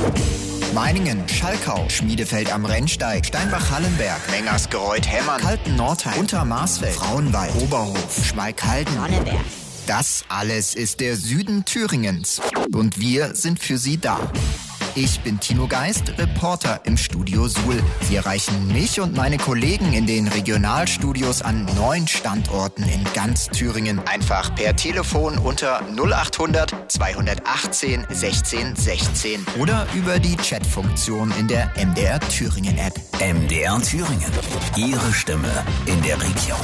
Meiningen, Schalkau, Schmiedefeld am Rennsteig, Steinbach-Hallenberg, Mengersgereuth-Hemmern, Kalten-Nordheim, Untermarsfeld, Frauenwald, Oberhof, Schmalkalden, Sonneberg. Das alles ist der Süden Thüringens. Und wir sind für Sie da. Ich bin Tino Geist, Reporter im Studio Suhl. Sie erreichen mich und meine Kollegen in den Regionalstudios an 9 Standorten in ganz Thüringen. Einfach per Telefon unter 0800 218 16 16 oder über die Chatfunktion in der MDR Thüringen App. MDR Thüringen. Ihre Stimme in der Region.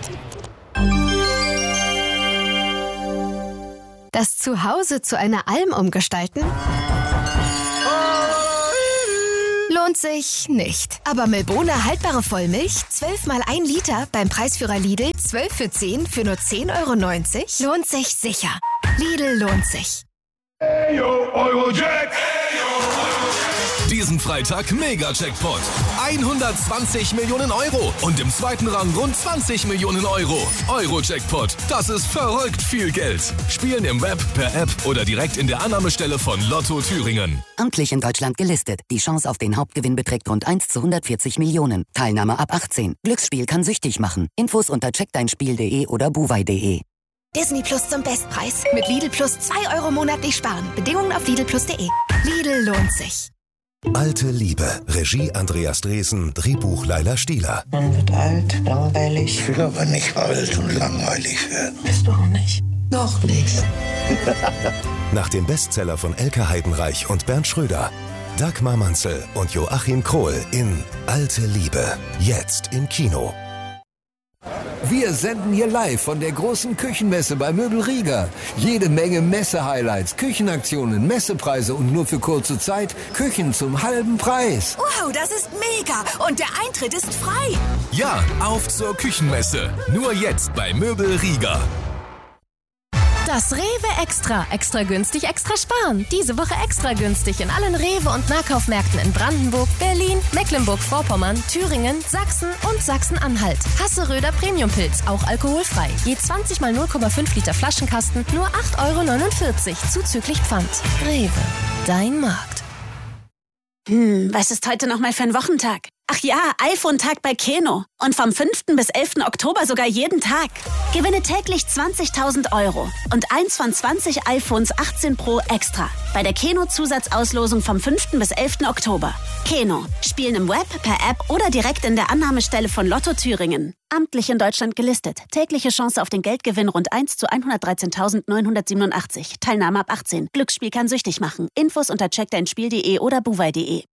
Das Zuhause zu einer Alm umgestalten? Lohnt sich nicht. Aber Milbona haltbare Vollmilch, 12 mal 1 Liter, beim Preisführer Lidl, 12 für 10 für nur 10,90 €, lohnt sich sicher. Lidl lohnt sich. Hey yo, Eurojack! Diesen Freitag Mega-Jackpot. 120 Millionen Euro und im zweiten Rang rund 20 Millionen Euro. Euro-Jackpot, das ist verrückt viel Geld. Spielen im Web, per App oder direkt in der Annahmestelle von Lotto Thüringen. Amtlich in Deutschland gelistet. Die Chance auf den Hauptgewinn beträgt rund 1 zu 140 Millionen. Teilnahme ab 18. Glücksspiel kann süchtig machen. Infos unter checkdeinspiel.de oder buwei.de. Disney Plus zum Bestpreis. Mit Lidl Plus 2 € monatlich sparen. Bedingungen auf lidlplus.de. Lidl lohnt sich. Alte Liebe. Regie Andreas Dresen, Drehbuch Laila Stieler. Man wird alt, langweilig. Ich will aber nicht alt und langweilig werden. Bist du auch nicht? Noch nicht. Nach dem Bestseller von Elke Heidenreich und Bernd Schröder. Dagmar Manzel und Joachim Krohl in Alte Liebe. Jetzt im Kino. Wir senden hier live von der großen Küchenmesse bei Möbel Rieger. Jede Menge Messe-Highlights, Küchenaktionen, Messepreise und nur für kurze Zeit Küchen zum halben Preis. Wow, das ist mega! Und der Eintritt ist frei! Ja, auf zur Küchenmesse. Nur jetzt bei Möbel Rieger. Das Rewe Extra. Extra günstig, extra sparen. Diese Woche extra günstig in allen Rewe- und Nahkaufmärkten in Brandenburg, Berlin, Mecklenburg-Vorpommern, Thüringen, Sachsen und Sachsen-Anhalt. Hasseröder Premiumpilz, auch alkoholfrei. Je 20 mal 0,5 Liter Flaschenkasten, nur 8,49 € zuzüglich Pfand. Rewe, dein Markt. Was ist heute nochmal für ein Wochentag? Ach ja, iPhone-Tag bei Keno. Und vom 5. bis 11. Oktober sogar jeden Tag. Gewinne täglich 20.000 € und 1 von 20 iPhones 18 Pro extra. Bei der Keno-Zusatzauslosung vom 5. bis 11. Oktober. Keno. Spielen im Web, per App oder direkt in der Annahmestelle von Lotto Thüringen. Amtlich in Deutschland gelistet. Tägliche Chance auf den Geldgewinn rund 1 zu 113.987. Teilnahme ab 18. Glücksspiel kann süchtig machen. Infos unter checkdeinspiel.de oder buwei.de.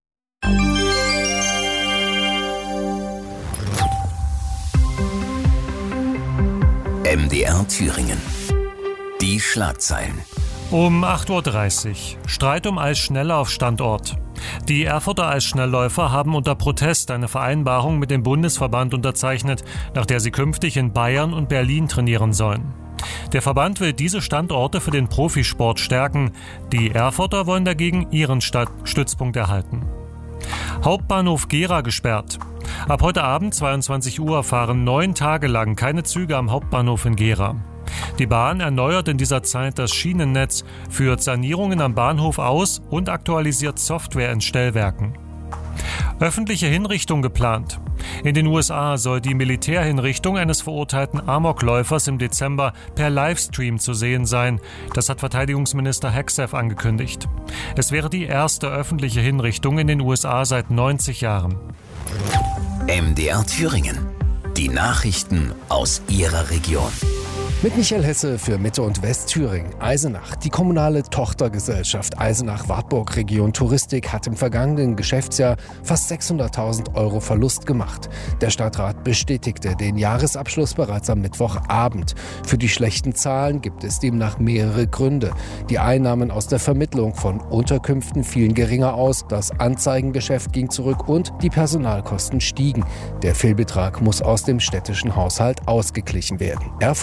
MDR Thüringen. Die Schlagzeilen. Um 8:30 Uhr. Streit um Eisschnelle auf Standort. Die Erfurter Eisschnellläufer haben unter Protest eine Vereinbarung mit dem Bundesverband unterzeichnet, nach der sie künftig in Bayern und Berlin trainieren sollen. Der Verband will diese Standorte für den Profisport stärken. Die Erfurter wollen dagegen ihren Stützpunkt erhalten. Hauptbahnhof Gera gesperrt. Ab heute Abend 22 Uhr fahren 9 Tage lang keine Züge am Hauptbahnhof in Gera. Die Bahn erneuert in dieser Zeit das Schienennetz, führt Sanierungen am Bahnhof aus und aktualisiert Software in Stellwerken. Öffentliche Hinrichtung geplant. In den USA soll die Militärhinrichtung eines verurteilten Amokläufers im Dezember per Livestream zu sehen sein. Das hat Verteidigungsminister Hegseth angekündigt. Es wäre die erste öffentliche Hinrichtung in den USA seit 90 Jahren. MDR Thüringen. Die Nachrichten aus Ihrer Region. Mit Michael Hesse für Mitte- und Westthüringen. Eisenach. Die kommunale Tochtergesellschaft Eisenach-Wartburg Region Touristik hat im vergangenen Geschäftsjahr fast 600.000 € Verlust gemacht. Der Stadtrat bestätigte den Jahresabschluss bereits am Mittwochabend. Für die schlechten Zahlen gibt es demnach mehrere Gründe. Die Einnahmen aus der Vermittlung von Unterkünften fielen geringer aus, das Anzeigengeschäft ging zurück und die Personalkosten stiegen. Der Fehlbetrag muss aus dem städtischen Haushalt ausgeglichen werden. Erfurt. Kurz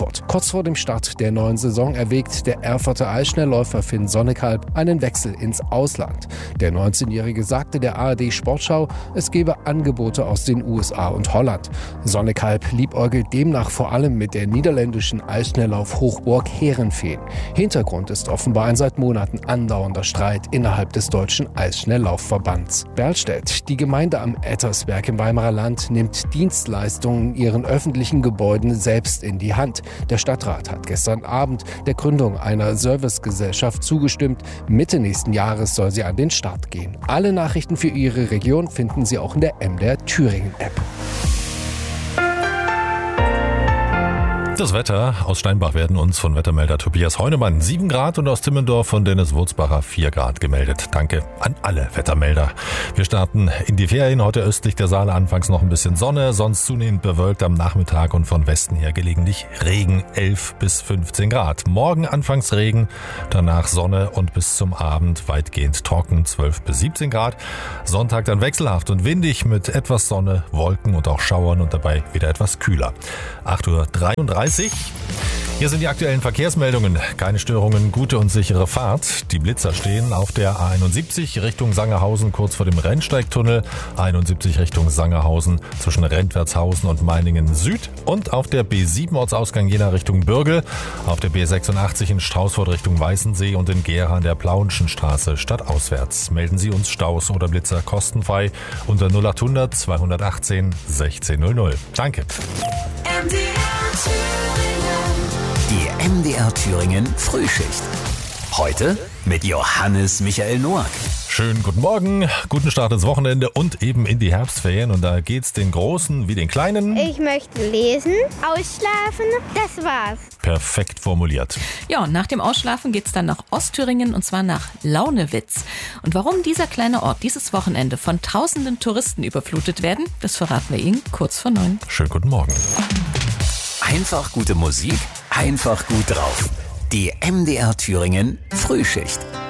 Kurz vor dem Start der neuen Saison erwägt der Erfurter Eisschnellläufer Finn Sonnekalb einen Wechsel ins Ausland. Der 19-Jährige sagte der ARD Sportschau, es gebe Angebote aus den USA und Holland. Sonnekalb liebäugelt demnach vor allem mit der niederländischen Eisschnelllauf-Hochburg Heerenveen. Hintergrund ist offenbar ein seit Monaten andauernder Streit innerhalb des Deutschen Eisschnelllaufverbands. Berlstedt, die Gemeinde am Ettersberg im Weimarer Land, nimmt Dienstleistungen in ihren öffentlichen Gebäuden selbst in die Hand. Der Stadtrat hat gestern Abend der Gründung einer Servicegesellschaft zugestimmt. Mitte nächsten Jahres soll sie an den Start gehen. Alle Nachrichten für Ihre Region finden Sie auch in der MDR Thüringen App. Das Wetter aus Steinbach werden uns von Wettermelder Tobias Heunemann 7 Grad und aus Timmendorf von Dennis Wurzbacher 4 Grad gemeldet. Danke an alle Wettermelder. Wir starten in die Ferien. Heute östlich der Saale anfangs noch ein bisschen Sonne, sonst zunehmend bewölkt am Nachmittag und von Westen her gelegentlich Regen, 11 bis 15 Grad. Morgen anfangs Regen, danach Sonne und bis zum Abend weitgehend trocken, 12 bis 17 Grad. Sonntag dann wechselhaft und windig mit etwas Sonne, Wolken und auch Schauern und dabei wieder etwas kühler. 8:33 Uhr. Hier sind die aktuellen Verkehrsmeldungen. Keine Störungen, gute und sichere Fahrt. Die Blitzer stehen auf der A71 Richtung Sangerhausen kurz vor dem Rennsteigtunnel, 71 Richtung Sangerhausen zwischen Rentwertshausen und Meiningen Süd und auf der B7 Ortsausgang Jena Richtung Bürgel, auf der B86 in Straußfurt Richtung Weißensee und in Gera an der Plauenschen Straße stadtauswärts. Melden Sie uns Staus oder Blitzer kostenfrei unter 0800 218 1600. Danke. Die MDR Thüringen Frühschicht. Heute mit Johannes Michael Noack. Schönen guten Morgen, guten Start ins Wochenende und eben in die Herbstferien. Und da geht's den Großen wie den Kleinen. Ich möchte lesen, ausschlafen, das war's. Perfekt formuliert. Ja, und nach dem Ausschlafen geht's dann nach Ostthüringen und zwar nach Launewitz. Und warum dieser kleine Ort dieses Wochenende von tausenden Touristen überflutet werden, das verraten wir Ihnen kurz vor 9. Schönen guten Morgen. Einfach gute Musik, einfach gut drauf. Die MDR Thüringen Frühschicht.